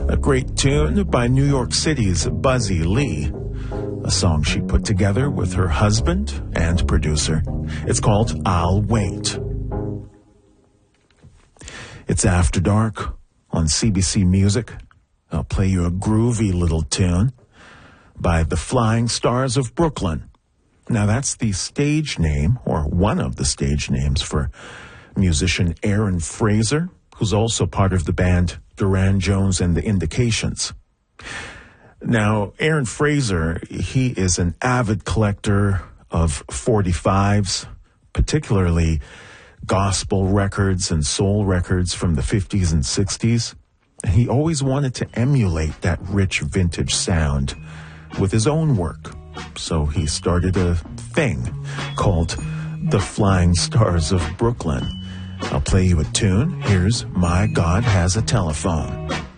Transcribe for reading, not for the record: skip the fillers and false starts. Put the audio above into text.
A great tune by New York City's Buzzy Lee, a song she put together with her husband and producer. It's called I'll Wait. It's After Dark on CBC Music. I'll play you a groovy little tune by the Flying Stars of Brooklyn. Now, that's the stage name, or one of the stage names, for musician Aaron Fraser, who's also part of the band Duran Jones and the Indications. Now, Aaron Fraser, he is an avid collector of 45s, particularly gospel records and soul records from the 50s and 60s. And he always wanted to emulate that rich vintage sound with his own work. So he started a thing called the Flying Stars of Brooklyn. I'll play you a tune. Here's My God Has a Telephone.